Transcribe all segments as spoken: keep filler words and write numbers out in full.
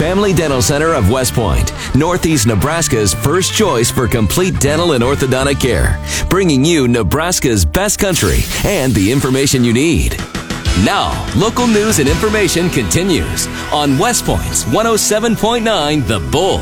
Family Dental Center of West Point, Northeast Nebraska's first choice for complete dental and orthodontic care, bringing you Nebraska's best country and the information you need. Now, local news and information continues on West Point's one oh seven point nine The Bull.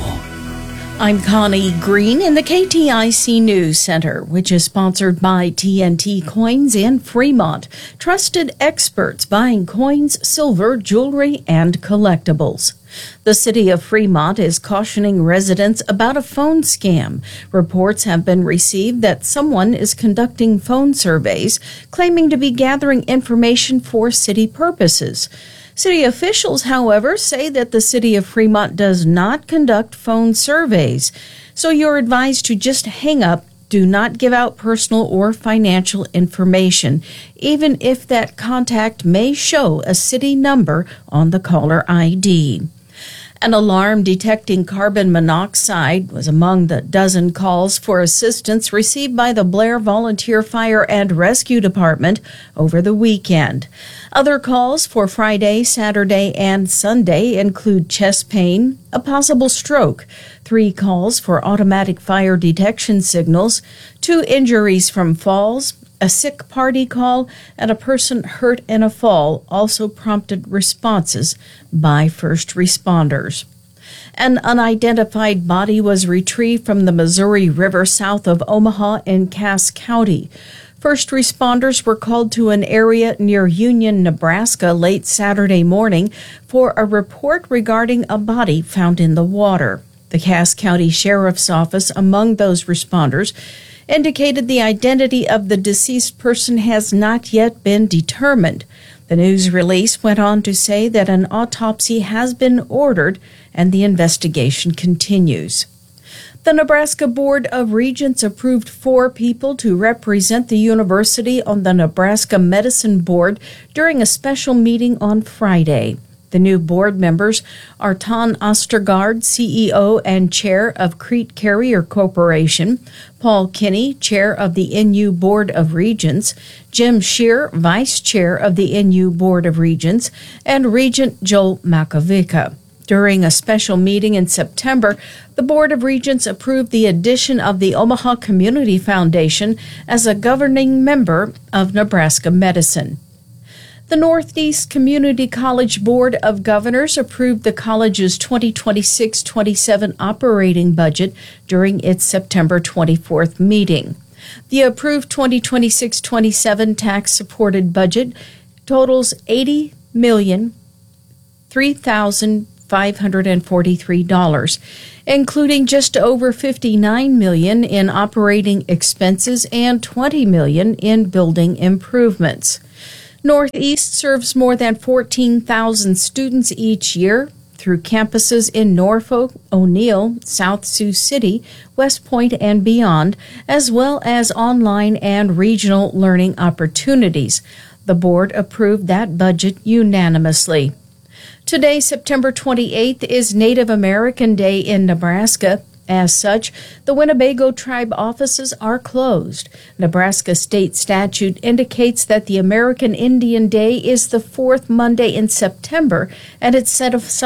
I'm Connie Green in the K T I C News Center, which is sponsored by T N T Coins in Fremont. Trusted experts buying coins, silver, jewelry, and collectibles. The city of Fremont is cautioning residents about a phone scam. Reports have been received that someone is conducting phone surveys, claiming to be gathering information for city purposes. City officials, however, say that the city of Fremont does not conduct phone surveys, so you're advised to just hang up. Do not give out personal or financial information, even if that contact may show a city number on the caller I D. An alarm detecting carbon monoxide was among the dozen calls for assistance received by the Blair Volunteer Fire and Rescue Department over the weekend. Other calls for Friday, Saturday, and Sunday include chest pain, a possible stroke, three calls for automatic fire detection signals, two injuries from falls, a sick party call, and a person hurt in a fall also prompted responses by first responders. An unidentified body was retrieved from the Missouri River south of Omaha in Cass County. First responders were called to an area near Union, Nebraska late Saturday morning for a report regarding a body found in the water. The Cass County Sheriff's Office, among those responders, indicated the identity of the deceased person has not yet been determined. The news release went on to say that an autopsy has been ordered and the investigation continues. The Nebraska Board of Regents approved four people to represent the university on the Nebraska Medicine Board during a special meeting on Friday. The new board members are Ton Ostergaard, C E O and Chair of Crete Carrier Corporation, Paul Kinney, Chair of the N U Board of Regents, Jim Shear, Vice Chair of the N U Board of Regents, and Regent Joel Makovica. During a special meeting in September, the Board of Regents approved the addition of the Omaha Community Foundation as a governing member of Nebraska Medicine. The Northeast Community College Board of Governors approved the college's twenty twenty-six twenty-seven operating budget during its September twenty-fourth meeting. The approved twenty twenty-six twenty-seven tax-supported budget totals eighty million three thousand five hundred forty-three dollars, including just over fifty-nine million dollars in operating expenses and twenty million dollars in building improvements. Northeast serves more than fourteen thousand students each year through campuses in Norfolk, O'Neill, South Sioux City, West Point, and beyond, as well as online and regional learning opportunities. The board approved that budget unanimously. Today, September twenty-eighth, is Native American Day in Nebraska. As such, the Winnebago tribe offices are closed. Nebraska state statute indicates that the American Indian Day is the fourth Monday in September, and it's set aside